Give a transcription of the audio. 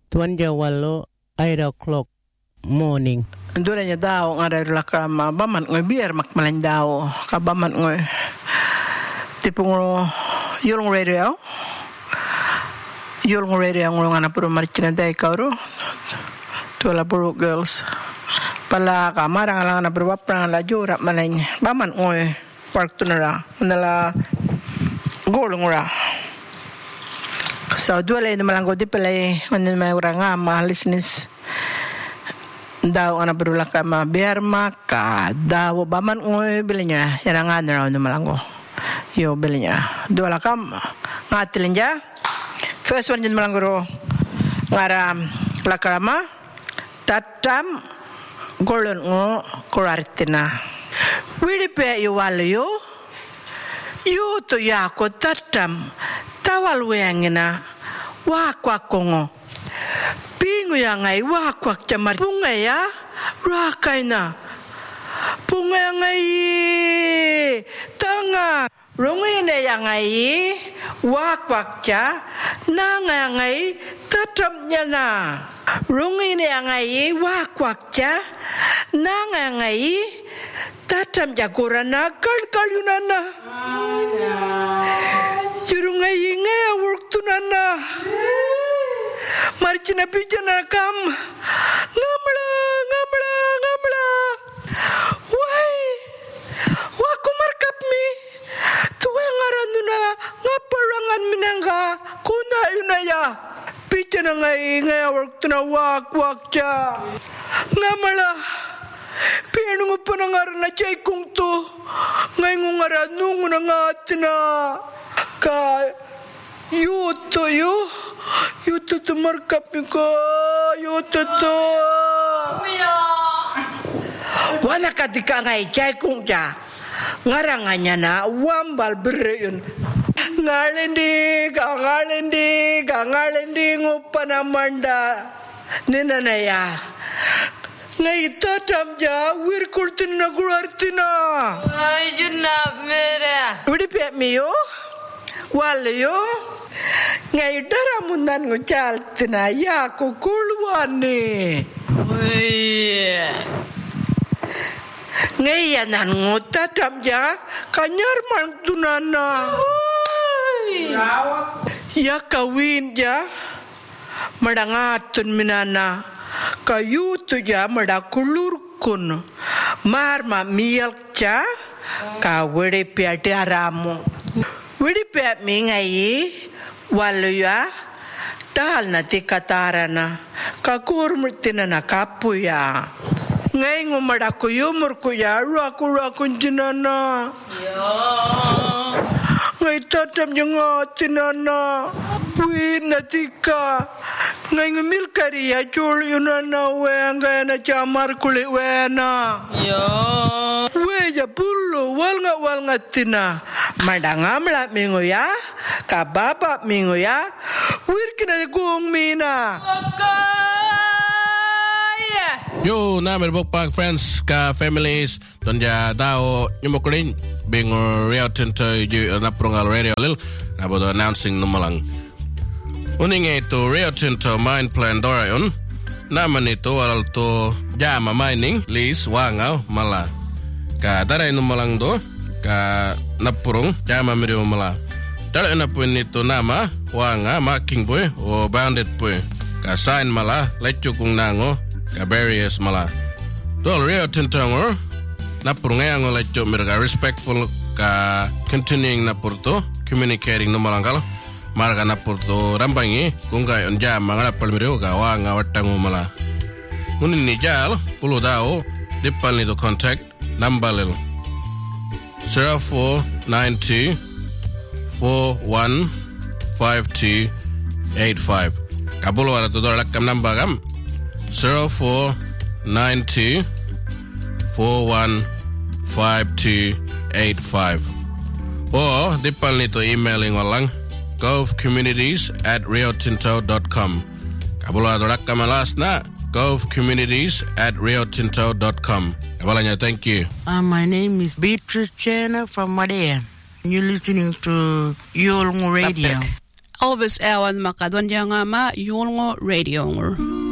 28 o'clock morning. Dura niya daw nga rin lakama baman ngoy bier makmalan daw kabaman ngoy tipong yulong radio ngulong nga na puro marchina day kauro tuwala puro girls pala kamarang lang na puro waprang la jura malay baman ngoy park tunara nala golong ra so duwala yun malang ko di palay manin may urang nga mahalisnis daw ana berula kama biar maka daw baman ngoy bilinya yarangan raw no malango yo bilinya dua lakam ngatilinja first one jin malangoro ngaram lakama tatam golon ngo korartina widipe yo walyo yo to yako tatam tawal wengina wa kwakongo pingu yang ai wa kwak chamar punga ya ra kaina punga yang ai tanga rongine yang ai wa kwak cha na yang ai tatam nyana rongine yang ai wa kwak cha na yang ai tatam jakorana kal yunana jurungai ngai work tunana marchina pijana kam ngamla wai wa kumar kapmi tuwe ngaranuna ngaparangan minanga kuna yunaya pijana ngai worktuna wak cha ngamla pinungu panangarana chaikung tu ngai ngungara nunguna ngatina ka yuto tu markapi ko yuto tu wana katika ngai cai kungja ngaranganya na wambal bereyun ngalendi ngupana manda ninana ya ngai tatam ja wirkultina gulartina ai junna mere widipe miyo walayo ngai daramunan ngucal tina ya kukulwane ngai yanan ngutatam ja kanyar mantunana ya kawin ja madangatun minana kayutu ja madakulurkun marma milk ja kawede piate aramu widipe mingai waluya dal na tikatarana kakurmutina na kapuya ngai ngumada kuyumur kuya raku jinana ngai tatam jangatinana winatika ngai ngmil kariya chul yunana wenga na chamar kuli wena weja pullo walnga tina madangamla mingoya kababa mingoya wirkina gong mina Yo, namer bokpak friends ka families tonja dao nyumokrin bing Rio Tinto yu naprongal radio lil nabodo announcing numalang uning itu Rio Tinto mine plan dorayon naman ito waral to jama mining lease wangau mala ka daray numalang do ka napurong jama mirio mala daray napun itu nama wanga marking boy o bounded boy ka sign mala lechukung nango ka barriers mala dol Rio Tinto ngor napurong ngayang lecho mirga respectful ka continuing napurto communicating numalangkal marga napurto rambangi kunga onja mangala palmirio ga wanga watangu mala munin ni jal pulu dao dipal ni to contact number lil 0492 415285 kabulo ara to dolak kam number gam 0492 415285 or dipal ni to emailing walang govcommunities@riotinto.com kabula dorak kamalas na govcommunities@riotinto.com kabalanya thank you. My name is Beatrice Chena from Madea. You're listening to Yolngu Radio. Elvis awan makadwan nga ma yulngo radio ngor.